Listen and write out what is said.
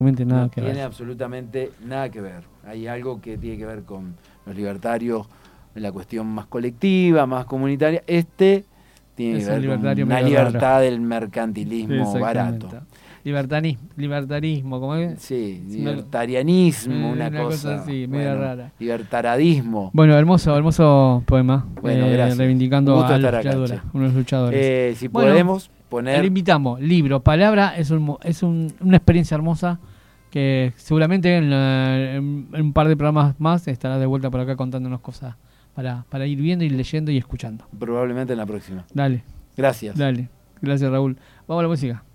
Nada no que tiene ver. absolutamente nada que ver. Hay algo que tiene que ver con los libertarios en la cuestión más colectiva, más comunitaria. Tiene Es que un ver con libertario una medio libertad raro. del mercantilismo Exactamente. barato. Libertarismo, ¿cómo es? Sí, Es libertarianismo, una cosa cosa, así, media bueno, rara. libertaradismo. Bueno, hermoso poema. Bueno, gracias. Un Reivindicando gusto a estar los acá, luchadores, che. unos luchadores. Si Bueno, podemos le poner... invitamos, libro, palabra, es una experiencia hermosa que seguramente en un par de programas más estará de vuelta por acá contándonos cosas para ir viendo y leyendo y escuchando. Probablemente en la próxima. Dale, Gracias. dale. Gracias, Raúl. Vamos a la música.